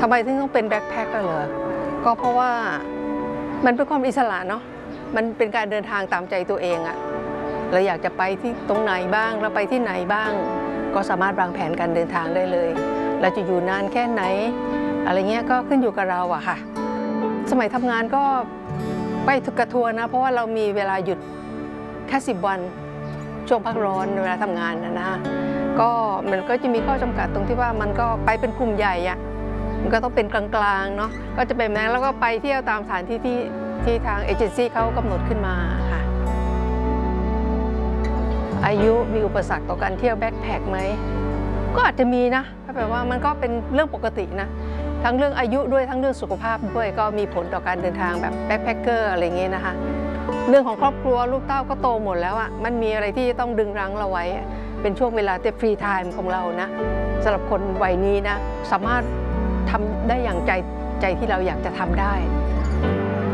ทำไมถึงต้องเป็นแบ็คแพ็คกันเหรอก็เพราะว่ามันเป็นความอิสระเนาะมันเป็นการเดินทางตามใจตัวเองอะเราอยากจะไปที่ตรงไหนบ้างเราไปที่ไหนบ้างก็สามารถวางแผนการเดินทางได้เลยเราจะอยู่นานแค่ไหนอะไรเงี้ยก็ขึ้นอยู่กับเราอะค่ะสมัยทำงานก็ไปทุกกระทัวร์นะเพราะว่าเรามีเวลาหยุดแค่10 วันช่วงพักร้อนเวลาทำงานนะก็มันก็จะมีข้อจำกัดตรงที่ว่ามันก็ไปเป็นกลุ่มใหญ่อะมันก็ต้องเป็นกลางๆเนาะก็จะเป็นแบบนั้นแล้วก็ไปเที่ยวตามสถานที่ที่ทางเอเจนซี่เขากำหนดขึ้นมาค่ะอายุมีอุปสรรคต่อการเที่ยวแบ็คแพคไหมก็อาจจะมีนะถ้าแปลว่ามันก็เป็นเรื่องปกตินะทั้งเรื่องอายุด้วยทั้งเรื่องสุขภาพด้วยก็มีผลต่อการเดินทางแบบแบ็คแพคเกอร์อะไรเงี้ยนะคะเรื่องของครอบครัวลูกเต้าก็โตหมดแล้วอ่ะมันมีอะไรที่ต้องดึงรั้งเราไว้เป็นช่วงเวลาเต็มฟรีไทม์ของเรานะสำหรับคนวัยนี้นะสามารถทำได้อย่างใจที่เราอยากจะทำได้